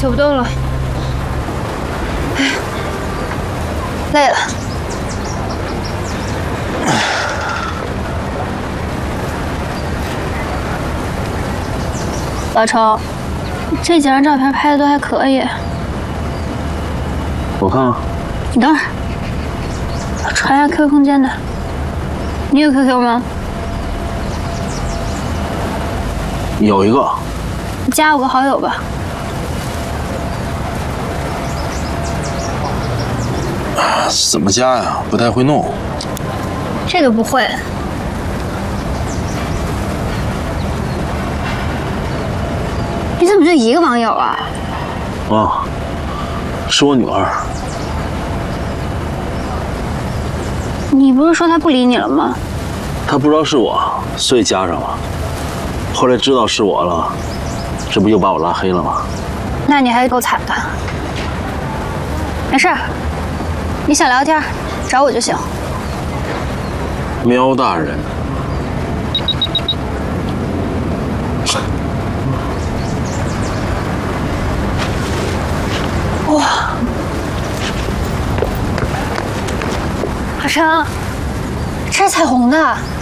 走不动了，哎，累了。老程，这几张照片拍的都还可以。 我看看。 你等会儿，传下 QQ 空间的。你有 QQ 吗？ 有一个。 你加我个好友吧。 怎么加呀？不太会弄。 这个不会。你怎么就一个网友啊？ 啊，是我女儿。 你不是说他不理你了吗？ 她不知道是我，所以加上了。后来知道是我了，这不又把我拉黑了吗？ 那你还够惨的。没事，你想聊天找我就行。 喵大人。 哇，老程，这是彩虹的。